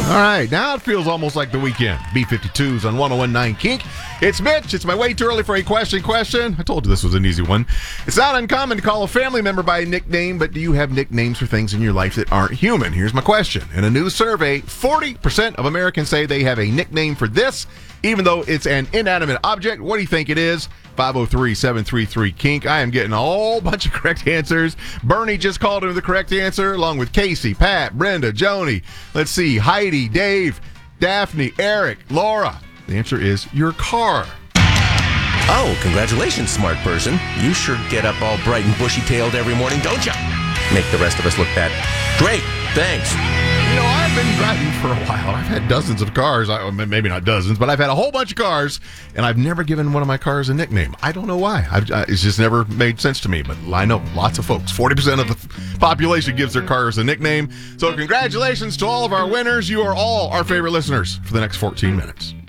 All right, now it feels almost like the weekend. B-52s on 101.9 Kink. It's Mitch. It's my way too early for a question. I told you this was an easy one. It's not uncommon to call a family member by a nickname, but do you have nicknames for things in your life that aren't human? Here's my question. In a new survey, 40% of Americans say they have a nickname for this, even though it's an inanimate object. What do you think it is? 503-733-KINK. I am getting a whole bunch of correct answers. Bernie just called in the correct answer, along with Casey, Pat, Brenda, Joni. Let's see, Heidi, Dave, Daphne, Eric, Laura. The answer is your car. Oh, congratulations, smart person. You sure get up all bright and bushy-tailed every morning, don't you? Make the rest of us look bad. Great, thanks. You know, I've been driving for a while. I've had dozens of cars. Maybe not dozens, but I've had a whole bunch of cars, and I've never given one of my cars a nickname. I don't know why. It's just never made sense to me, but I know lots of folks. 40% of the population gives their cars a nickname. So congratulations to all of our winners. You are all our favorite listeners for the next 14 minutes.